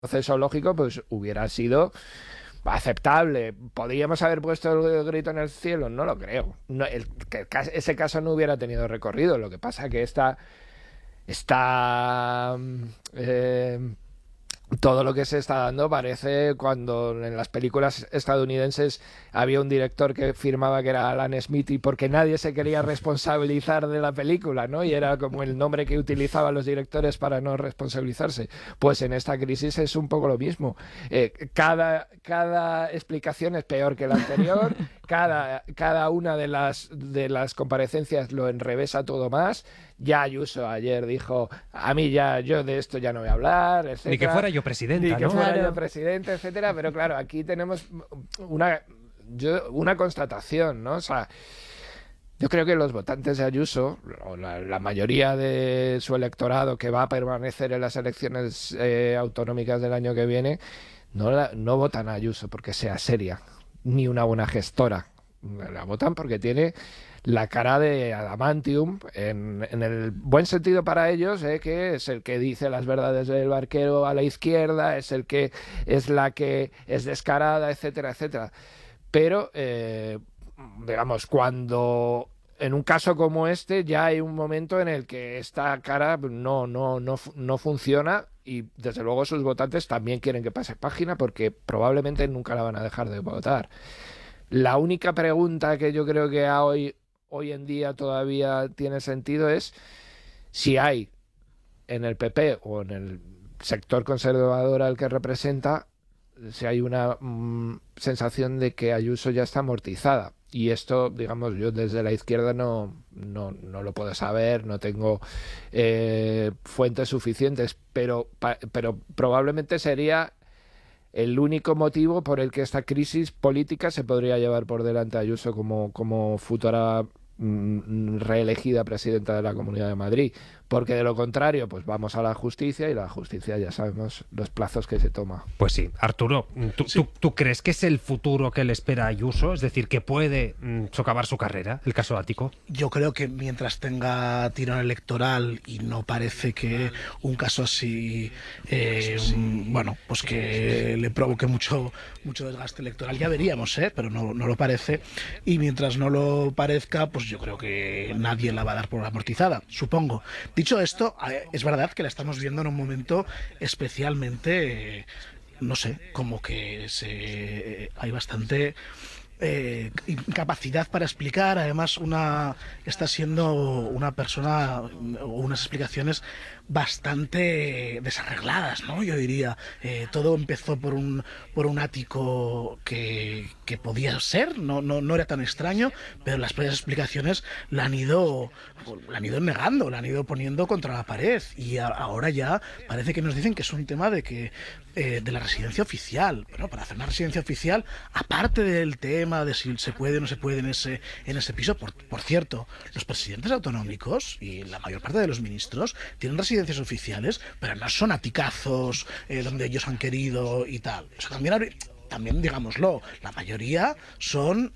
proceso lógico, pues hubiera sido aceptable. ¿Podríamos haber puesto el grito en el cielo? No lo creo. No, ese caso no hubiera tenido recorrido. Lo que pasa que está todo lo que se está dando parece cuando en las películas estadounidenses había un director que firmaba que era Alan Smith y porque nadie se quería responsabilizar de la película, ¿no? Y era como el nombre que utilizaban los directores para no responsabilizarse. Pues en esta crisis es un poco lo mismo. Cada explicación es peor que la anterior, cada una de las comparecencias lo enrevesa todo más. Ya Ayuso ayer dijo, a mí ya, yo de esto ya no voy a hablar, etcétera. Ni que fuera yo presidenta, Ni que ¿no? fuera yo presidente, etcétera. Pero claro, aquí tenemos una constatación, ¿no? O sea, yo creo que los votantes de Ayuso, o la mayoría de su electorado que va a permanecer en las elecciones autonómicas del año que viene, no votan a Ayuso porque sea seria, ni una buena gestora. La votan porque tiene la cara de adamantium, en el buen sentido para ellos, que es el que dice las verdades del barquero a la izquierda, es la que es descarada, etcétera, etcétera. Pero, digamos, cuando en un caso como este ya hay un momento en el que esta cara no funciona y desde luego sus votantes también quieren que pase página porque probablemente nunca la van a dejar de votar. La única pregunta que yo creo que hoy en día todavía tiene sentido es si hay en el PP o en el sector conservador al que representa, si hay una sensación de que Ayuso ya está amortizada. Y esto, digamos, yo desde la izquierda no lo puedo saber, no tengo fuentes suficientes, pero probablemente sería el único motivo por el que esta crisis política se podría llevar por delante a Ayuso como futura reelegida presidenta de la Comunidad de Madrid, porque de lo contrario pues vamos a la justicia y la justicia ya sabemos los plazos que se toma. Pues sí, Arturo, ¿tú crees que es el futuro que le espera a Ayuso? Es decir, que puede socavar su carrera, el caso Ático. Yo creo que mientras tenga tirón electoral y no parece que un caso así, bueno, pues que le provoque mucho desgaste electoral, ya veríamos, pero no lo parece. Y mientras no lo parezca, pues yo creo que nadie la va a dar por amortizada, supongo. Dicho esto, es verdad que la estamos viendo en un momento especialmente, no sé, como que hay bastante incapacidad para explicar. Además, está siendo una persona o unas explicaciones bastante desarregladas, ¿no? Yo diría, todo empezó por un ático que podía ser, no era tan extraño, pero las propias explicaciones la han ido negando, la han ido poniendo contra la pared, y ahora ya parece que nos dicen que es un tema de la residencia oficial. Bueno, para hacer una residencia oficial, aparte del tema de si se puede o no se puede en ese piso, por cierto, los presidentes autonómicos y la mayor parte de los ministros tienen residencias oficiales, pero no son aticazos donde ellos han querido y tal. Eso también digámoslo, la mayoría son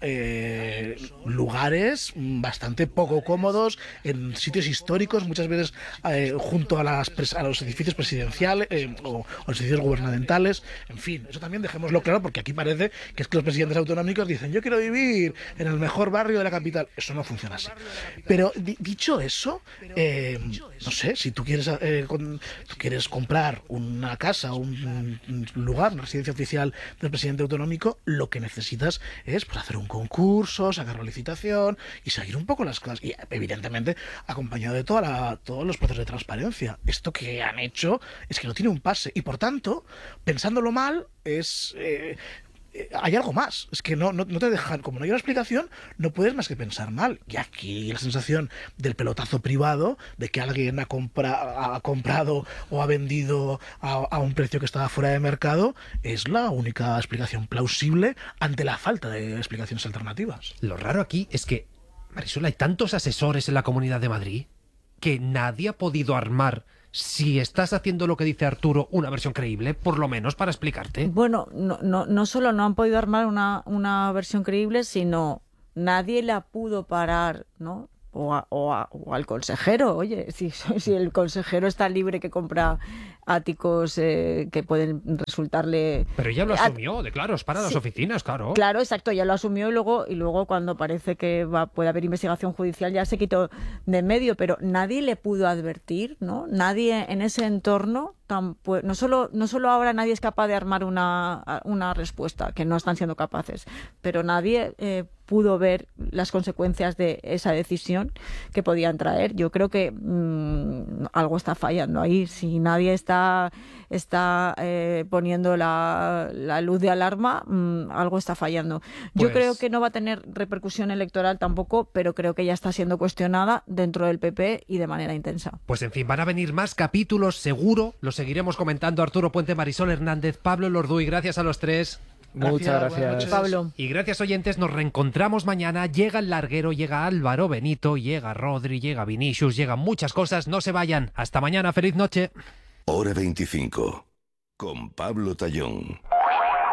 lugares bastante poco cómodos, en sitios históricos, muchas veces junto a los edificios presidenciales o los edificios gubernamentales. En fin, eso también dejémoslo claro, porque aquí parece que es que los presidentes autonómicos dicen: yo quiero vivir en el mejor barrio de la capital. Eso no funciona así. Pero dicho eso, no sé, si tú quieres comprar una casa, un lugar, una residencia oficial del presidente autonómico, lo que necesitas es pues hacer un concurso, sacar la licitación y seguir un poco las cosas, y evidentemente acompañado de todos los procesos de transparencia. Esto que han hecho es que no tiene un pase, y por tanto, pensándolo mal, hay algo más. Es que no te dejan, como no hay una explicación, no puedes más que pensar mal. Y aquí la sensación del pelotazo privado, de que alguien ha comprado o ha vendido a un precio que estaba fuera de mercado, es la única explicación plausible ante la falta de explicaciones alternativas. Lo raro aquí es que, Marisol, hay tantos asesores en la Comunidad de Madrid que nadie ha podido armar, si estás haciendo lo que dice Arturo, una versión creíble, por lo menos para explicarte. Bueno, no solo no han podido armar una versión creíble, sino nadie la pudo parar, ¿no? O al consejero. Oye, si el consejero está libre que compra áticos que pueden resultarle... Pero ella lo asumió, claro, es para las oficinas, claro. Claro, exacto, ya lo asumió y luego cuando parece que puede haber investigación judicial ya se quitó de en medio, pero nadie le pudo advertir, ¿no? Nadie en ese entorno, no solo ahora nadie es capaz de armar una respuesta, que no están siendo capaces, pero nadie pudo ver las consecuencias de esa decisión que podían traer. Yo creo que algo está fallando ahí. Si nadie está poniendo la luz de alarma, algo está fallando. Yo creo que no va a tener repercusión electoral tampoco, pero creo que ya está siendo cuestionada dentro del PP y de manera intensa. Pues en fin, van a venir más capítulos seguro, los seguiremos comentando. Arturo Puente, Marisol Hernández, Pablo Lorduy, gracias a los tres. Muchas gracias, Pablo. Y gracias, oyentes, nos reencontramos mañana. Llega el larguero, llega Álvaro Benito, llega Rodri, llega Vinicius, llegan muchas cosas. No se vayan. Hasta mañana, feliz noche. Hora 25, con Pablo Tallón.